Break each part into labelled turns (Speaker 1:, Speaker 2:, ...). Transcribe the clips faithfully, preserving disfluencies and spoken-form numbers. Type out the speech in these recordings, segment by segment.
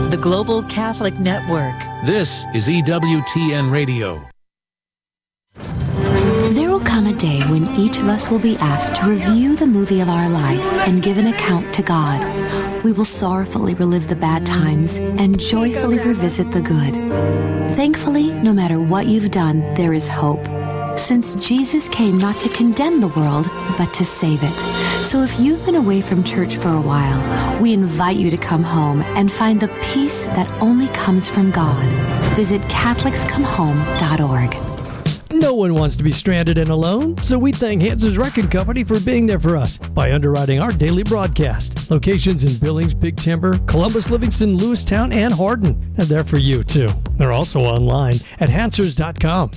Speaker 1: the Global Catholic Network.
Speaker 2: This is E W T N Radio.
Speaker 3: There will come a day when each of us will be asked to review the movie of our life and give an account to God. We will sorrowfully relive the bad times and joyfully revisit the good. Thankfully, no matter what you've done, there is hope, since Jesus came not to condemn the world, but to save it. So if you've been away from church for a while, we invite you to come home and find the peace that only comes from God. Visit Catholics Come Home dot org.
Speaker 4: No one wants to be stranded and alone, so we thank Hans's Wrecking Company for being there for us by underwriting our daily broadcast. Locations in Billings, Big Timber, Columbus, Livingston, Lewistown, and Hardin. And they're for you, too. They're also online at hansers dot com.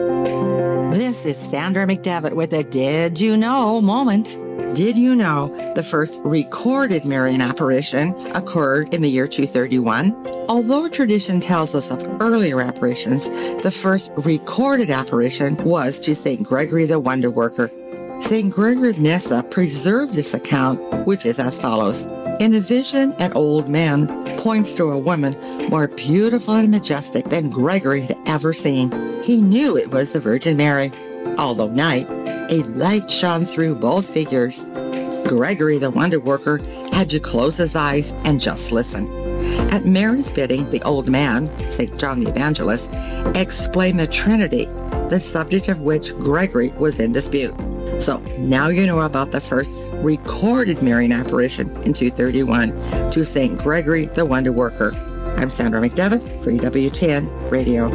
Speaker 5: This is Sandra McDevitt with a Did You Know moment. Did you know the first recorded Marian apparition occurred in the year two thirty-one? Although tradition tells us of earlier apparitions, the first recorded apparition was to Saint Gregory the Wonder Worker. Saint Gregory of Nyssa preserved this account, which is as follows. In a vision, an old man points to a woman more beautiful and majestic than Gregory had ever seen. He knew it was the Virgin Mary. Although night, a light shone through both figures. Gregory the Wonder Worker had to close his eyes and just listen. At Mary's bidding, the old man, Saint John the Evangelist, explained the Trinity, the subject of which Gregory was in dispute. So now you know about the first recorded Marian apparition in two thirty-one to Saint Gregory the Wonder Worker. I'm Sandra McDevitt for E W T N Radio.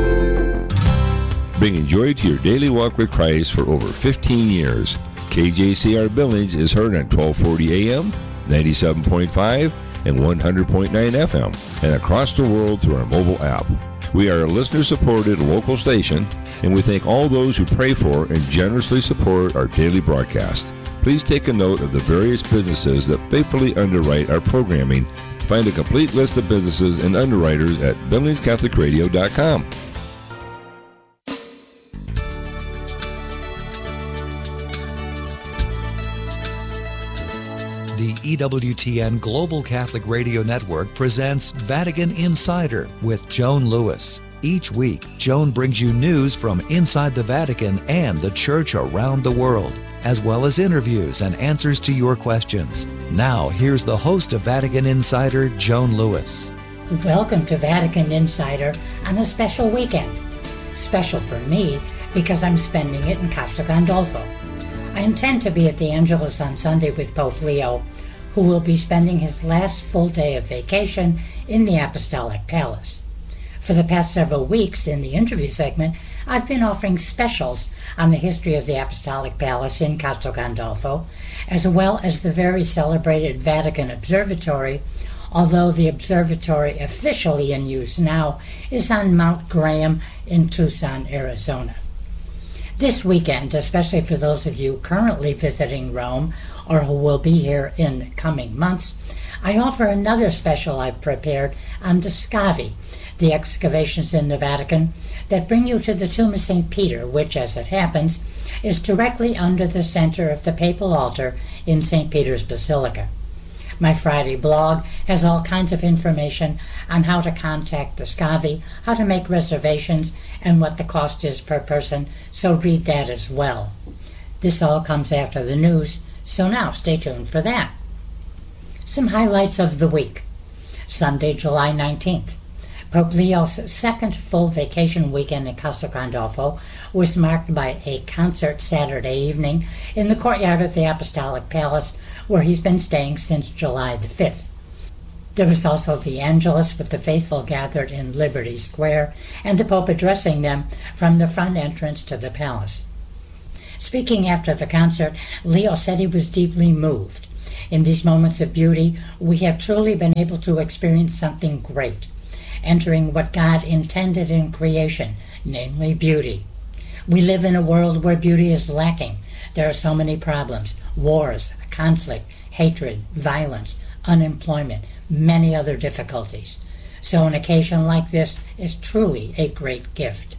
Speaker 6: Bringing joy to your daily walk with Christ for over fifteen years. K J C R Billings is heard on twelve forty A M, ninety-seven point five, and one hundred point nine F M, and across the world through our mobile app. We are a listener-supported local station, and we thank all those who pray for and generously support our daily broadcast. Please take a note of the various businesses that faithfully underwrite our programming. Find a complete list of businesses and underwriters at billings catholic radio dot com.
Speaker 7: The E W T N Global Catholic Radio Network presents Vatican Insider with Joan Lewis. Each week, Joan brings you news from inside the Vatican and the Church around the world, as well as interviews and answers to your questions. Now, here's the host of Vatican Insider, Joan Lewis.
Speaker 8: Welcome to Vatican Insider on a special weekend. Special for me because I'm spending it in Castel Gandolfo. I intend to be at the Angelus on Sunday with Pope Leo, who will be spending his last full day of vacation in the Apostolic Palace. For the past several weeks in the interview segment, I've been offering specials on the history of the Apostolic Palace in Castel Gandolfo, as well as the very celebrated Vatican Observatory, although the observatory officially in use now is on Mount Graham in Tucson, Arizona. This weekend, especially for those of you currently visiting Rome or who will be here in coming months, I offer another special I've prepared on the Scavi, the excavations in the Vatican that bring you to the tomb of Saint Peter, which, as it happens, is directly under the center of the papal altar in Saint Peter's Basilica. My Friday blog has all kinds of information on how to contact the Scavi, how to make reservations, and what the cost is per person, so read that as well. This all comes after the news, so now stay tuned for that. Some highlights of the week. Sunday, July nineteenth. Pope Leo's second full vacation weekend in Castel Gandolfo was marked by a concert Saturday evening in the courtyard of the Apostolic Palace, where he's been staying since July the fifth. There was also the Angelus with the faithful gathered in Liberty Square, and the Pope addressing them from the front entrance to the palace. Speaking after the concert, Leo said he was deeply moved. In these moments of beauty, we have truly been able to experience something great, entering what God intended in creation, namely beauty. We live in a world where beauty is lacking. There are so many problems: wars, conflict, hatred, violence, unemployment, many other difficulties. So an occasion like this is truly a great gift.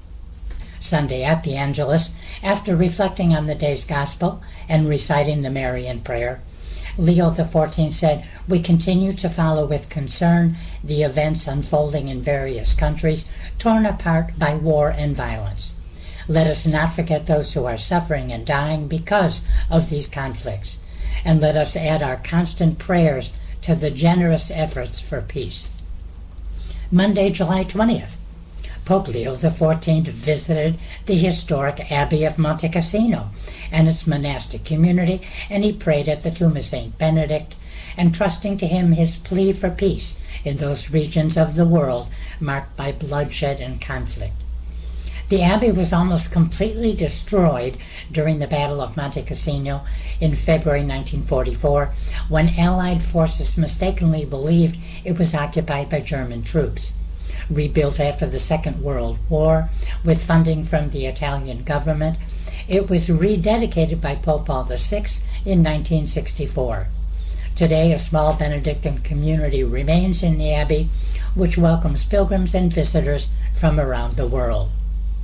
Speaker 8: Sunday at the Angelus, after reflecting on the day's gospel and reciting the Marian prayer, Leo the fourteenth said, "We continue to follow with concern the events unfolding in various countries torn apart by war and violence. Let us not forget those who are suffering and dying because of these conflicts, and let us add our constant prayers to the generous efforts for peace." Monday, July twentieth. Pope Leo the fourteenth visited the historic Abbey of Monte Cassino and its monastic community, and he prayed at the tomb of Saint Benedict, entrusting to him his plea for peace in those regions of the world marked by bloodshed and conflict. The abbey was almost completely destroyed during the Battle of Monte Cassino in February nineteen forty-four, when Allied forces mistakenly believed it was occupied by German troops. Rebuilt after the Second World War with funding from the Italian government, it was rededicated by Pope Paul the sixth in nineteen sixty-four. Today, a small Benedictine community remains in the abbey, which welcomes pilgrims and visitors from around the world.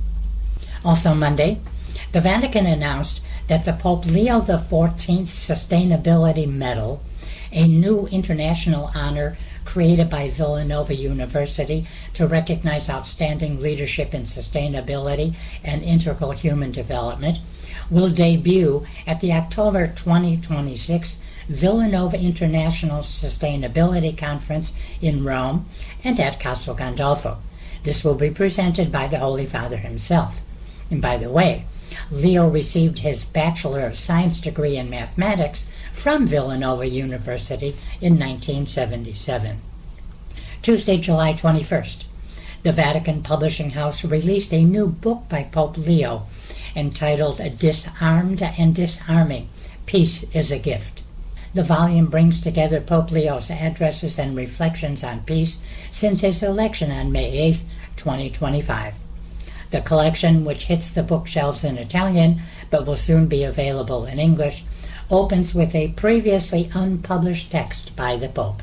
Speaker 8: Also Monday, the Vatican announced that the Pope Leo the fourteenth Sustainability Medal, a new international honor created by Villanova University to recognize outstanding leadership in sustainability and integral human development, will debut at the October twenty twenty-six Villanova International Sustainability Conference in Rome and at Castel Gandolfo. This will be presented by the Holy Father himself. And by the way, Leo received his Bachelor of Science degree in mathematics from Villanova University in nineteen seventy-seven. Tuesday, July twenty-first. The Vatican Publishing House released a new book by Pope Leo entitled Disarmed and Disarming, Peace is a Gift. The volume brings together Pope Leo's addresses and reflections on peace since his election on May eighth, twenty twenty-five. The collection, which hits the bookshelves in Italian but will soon be available in English, opens with a previously unpublished text by the Pope.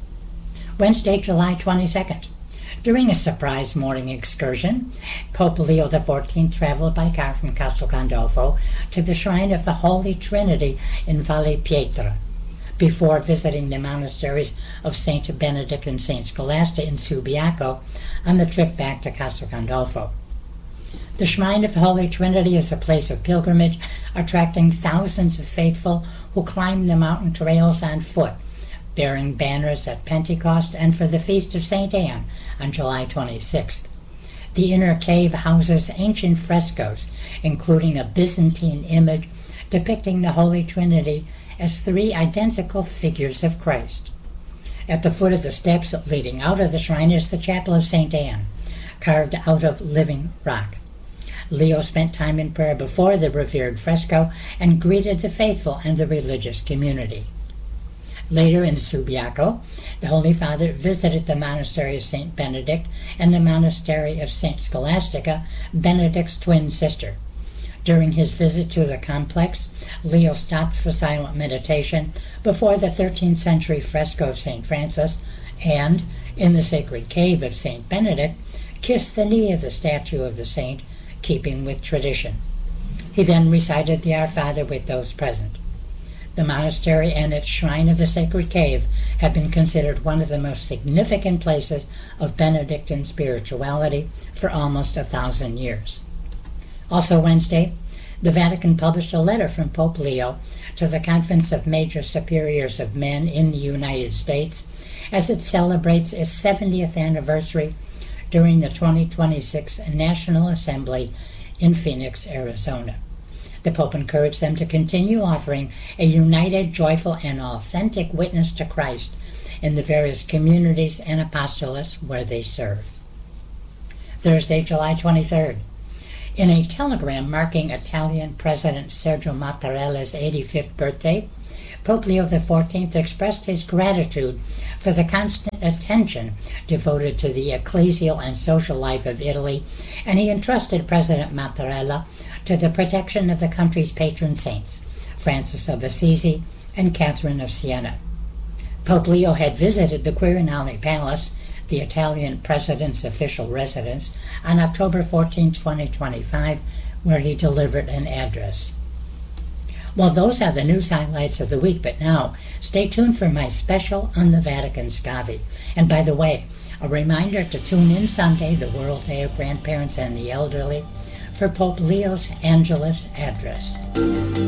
Speaker 8: Wednesday, July twenty-second. During a surprise morning excursion, Pope Leo the fourteenth traveled by car from Castel Gandolfo to the Shrine of the Holy Trinity in Valle Pietra, before visiting the monasteries of Saint Benedict and Saint Scholastica in Subiaco on the trip back to Castel Gandolfo. The Shrine of the Holy Trinity is a place of pilgrimage, attracting thousands of faithful who climb the mountain trails on foot, bearing banners at Pentecost and for the Feast of Saint Anne on July twenty-sixth. The inner cave houses ancient frescoes, including a Byzantine image depicting the Holy Trinity as three identical figures of Christ. At the foot of the steps leading out of the shrine is the Chapel of Saint Anne, carved out of living rock. Leo spent time in prayer before the revered fresco and greeted the faithful and the religious community. Later in Subiaco, the Holy Father visited the monastery of Saint Benedict and the monastery of Saint Scholastica, Benedict's twin sister. During his visit to the complex, Leo stopped for silent meditation before the thirteenth century fresco of Saint Francis and, in the sacred cave of Saint Benedict, kissed the knee of the statue of the saint, keeping with tradition. He then recited the Our Father with those present. The monastery and its shrine of the sacred cave have been considered one of the most significant places of Benedictine spirituality for almost a thousand years. Also Wednesday, the Vatican published a letter from Pope Leo to the Conference of Major Superiors of Men in the United States as it celebrates its seventieth anniversary during the twenty twenty-six National Assembly in Phoenix, Arizona. The Pope encouraged them to continue offering a united, joyful, and authentic witness to Christ in the various communities and apostolates where they serve. Thursday, July twenty-third. In a telegram marking Italian President Sergio Mattarella's eighty-fifth birthday, Pope Leo the fourteenth expressed his gratitude for the constant attention devoted to the ecclesial and social life of Italy, and he entrusted President Mattarella to the protection of the country's patron saints, Francis of Assisi and Catherine of Siena. Pope Leo had visited the Quirinale Palace, the Italian president's official residence, on October fourteenth, twenty twenty-five, where he delivered an address. Well, those are the news highlights of the week, but now stay tuned for my special on the Vatican Scavi. And by the way, a reminder to tune in Sunday, the World Day of Grandparents and the Elderly, for Pope Leo's Angelus address.